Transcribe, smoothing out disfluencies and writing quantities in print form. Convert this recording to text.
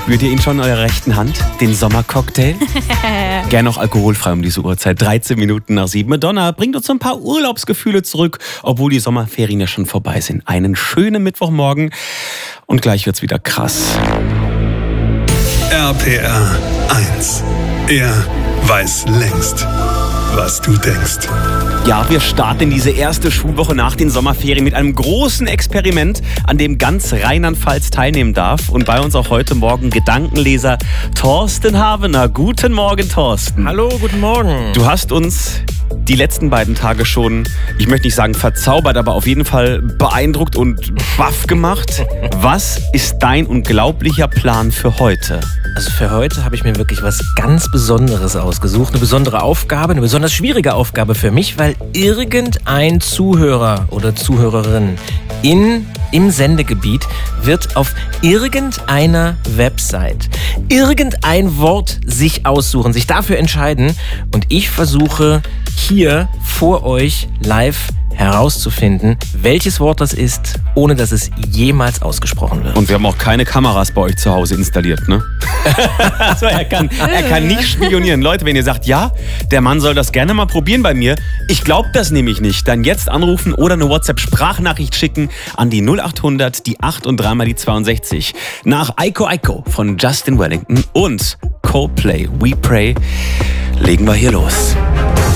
Spürt ihr ihn schon in eurer rechten Hand? Den Sommercocktail? Gern noch alkoholfrei um diese Uhrzeit. 13 Minuten nach 7. Madonna bringt uns ein paar Urlaubsgefühle zurück, obwohl die Sommerferien ja schon vorbei sind. Einen schönen Mittwochmorgen und gleich wird's wieder krass. RPR 1. Er weiß längst, was du denkst. Ja, wir starten in diese erste Schulwoche nach den Sommerferien mit einem großen Experiment, an dem ganz Rheinland-Pfalz teilnehmen darf. Und bei uns auch heute Morgen Gedankenleser Thorsten Havener. Guten Morgen, Thorsten. Hallo, guten Morgen. Du hast uns die letzten beiden Tage schon, ich möchte nicht sagen verzaubert, aber auf jeden Fall beeindruckt und baff gemacht. Was ist dein unglaublicher Plan für heute? Also für heute habe ich mir wirklich was ganz Besonderes ausgesucht. Eine besondere Aufgabe, eine besonders schwierige Aufgabe für mich, weil irgendein Zuhörer oder Zuhörerin im Sendegebiet wird auf irgendeiner Website irgendein Wort sich aussuchen, sich dafür entscheiden. Und ich versuche hier vor euch live herauszufinden, welches Wort das ist, ohne dass es jemals ausgesprochen wird. Und wir haben auch keine Kameras bei euch zu Hause installiert, ne? Also er kann nicht spionieren. Leute, wenn ihr sagt, ja, der Mann soll das gerne mal probieren bei mir, ich glaube das nämlich nicht, dann jetzt anrufen oder eine WhatsApp-Sprachnachricht schicken an die 0800, die 8 und 3 mal die 62. Nach Aiko Aiko von Justin Wellington und Coldplay We Pray legen wir hier los.